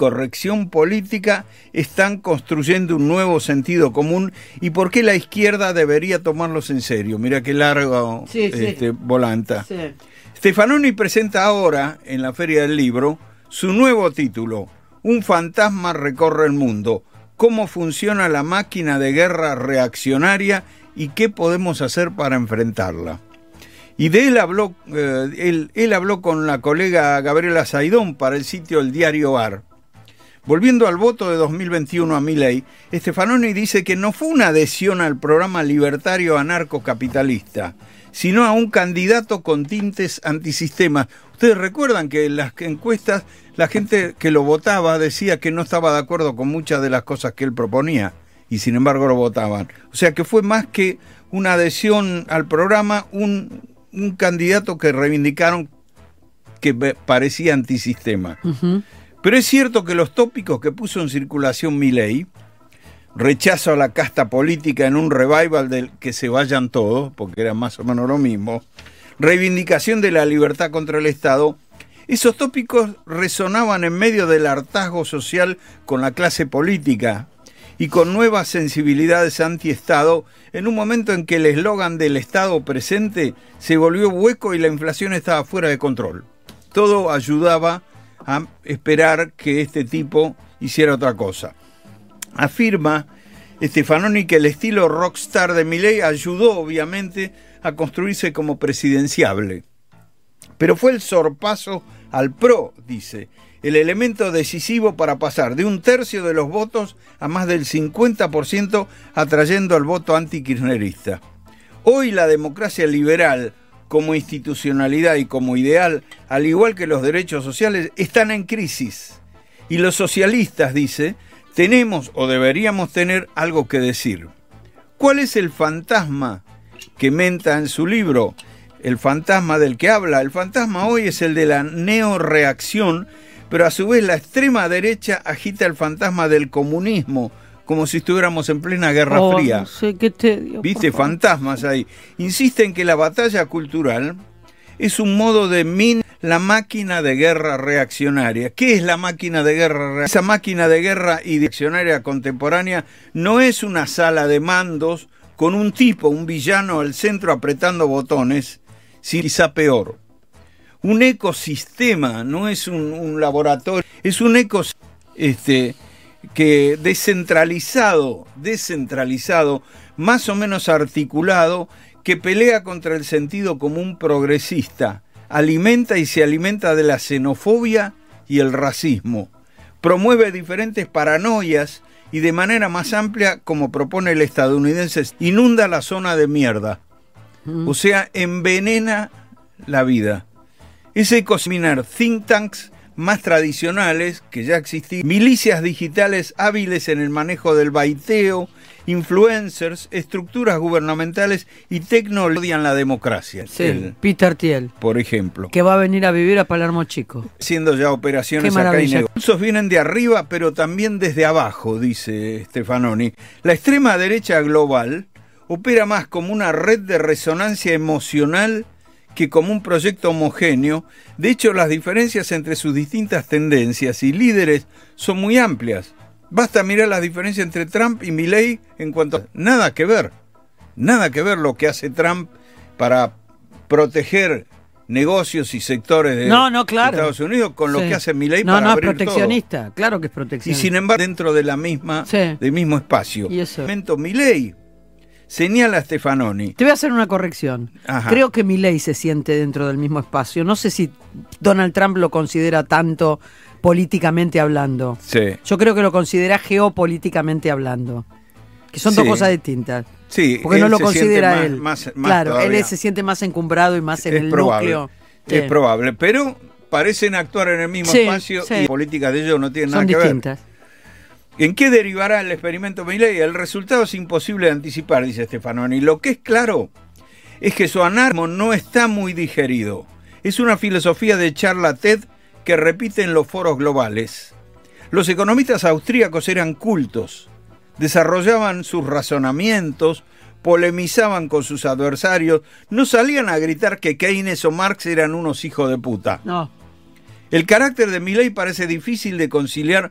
corrección política están construyendo un nuevo sentido común y por qué la izquierda debería tomarlos en serio. Mira qué largo volanta. Sí. Stefanoni presenta ahora, en la Feria del Libro, su nuevo título, Un fantasma recorre el mundo. ¿Cómo funciona la máquina de guerra reaccionaria y qué podemos hacer para enfrentarla? Y de él habló, él habló con la colega Gabriela Saidón para el sitio El Diario AR. Volviendo al voto de 2021 a Milei, Stefanoni dice que no fue una adhesión al programa libertario anarcocapitalista, sino a un candidato con tintes antisistema. Ustedes recuerdan que en las encuestas la gente que lo votaba decía que no estaba de acuerdo con muchas de las cosas que él proponía, y sin embargo lo votaban. O sea que fue más que una adhesión al programa, un candidato que reivindicaron que parecía antisistema. Uh-huh. Pero es cierto que los tópicos que puso en circulación Milei, rechazo a la casta política en un revival del que se vayan todos, porque era más o menos lo mismo, reivindicación de la libertad contra el Estado, esos tópicos resonaban en medio del hartazgo social con la clase política y con nuevas sensibilidades anti-Estado, en un momento en que el eslogan del Estado presente se volvió hueco y la inflación estaba fuera de control. Todo ayudaba a esperar que este tipo hiciera otra cosa. Afirma Stefanoni que el estilo rockstar de Milei ayudó obviamente a construirse como presidenciable. Pero fue el sorpaso al PRO, dice, el elemento decisivo para pasar de 1/3 de los votos a más del 50%, atrayendo al voto antikirchnerista. Hoy la democracia liberal, como institucionalidad y como ideal, al igual que los derechos sociales, están en crisis. Y los socialistas, dice, tenemos o deberíamos tener algo que decir. ¿Cuál es el fantasma que menta en su libro? El fantasma del que habla. El fantasma hoy es el de la neoreacción, pero a su vez la extrema derecha agita el fantasma del comunismo, como si estuviéramos en plena Guerra Fría. No sé qué tedio. ¿Viste? Fantasmas ahí. Insisten que la batalla cultural es un modo de la máquina de guerra reaccionaria. ¿Qué es la máquina de guerra reaccionaria? Esa máquina de guerra y reaccionaria contemporánea no es una sala de mandos con un tipo, un villano al centro apretando botones, sino quizá peor. Un ecosistema, no es un laboratorio, es un ecosistema que descentralizado, más o menos articulado, que pelea contra el sentido común progresista, alimenta y se alimenta de la xenofobia y el racismo, promueve diferentes paranoias y de manera más amplia, como propone el estadounidense, inunda la zona de mierda, o sea, envenena la vida. Ese ecosistema, think tanks más tradicionales que ya existían, milicias digitales hábiles en el manejo del baiteo, influencers, estructuras gubernamentales y tecnología en la democracia. Sí, Peter Thiel, por ejemplo. Que va a venir a vivir a Palermo Chico. Haciendo ya operaciones acá y negocios vienen de arriba, pero también desde abajo, dice Stefanoni. La extrema derecha global opera más como una red de resonancia emocional que como un proyecto homogéneo. De hecho, las diferencias entre sus distintas tendencias y líderes son muy amplias. Basta mirar las diferencias entre Trump y Milei en cuanto a nada que ver lo que hace Trump para proteger negocios y sectores de Estados Unidos con lo que hace Milei para abrir todo. No, es proteccionista, claro que es proteccionista. Y sin embargo, dentro de la misma, del mismo espacio. Y eso. Milei, señala Stefanoni. Te voy a hacer una corrección. Ajá. Creo que Milei se siente dentro del mismo espacio. No sé si Donald Trump lo considera tanto políticamente hablando. Sí. Yo creo que lo considera geopolíticamente hablando. Que son dos cosas distintas. Sí. Porque no lo considera él. Más claro, todavía. él se siente más encumbrado y más en el núcleo. Es probable, pero parecen actuar en el mismo espacio y la política de ellos no tienen nada que ver. Son distintas. ¿En qué derivará el experimento Milei? El resultado es imposible de anticipar, dice Stefanoni. Lo que es claro es que su anarquismo no está muy digerido. Es una filosofía de charla TED que repite en los foros globales. Los economistas austríacos eran cultos, desarrollaban sus razonamientos, polemizaban con sus adversarios, no salían a gritar que Keynes o Marx eran unos hijos de puta. No. El carácter de Milei parece difícil de conciliar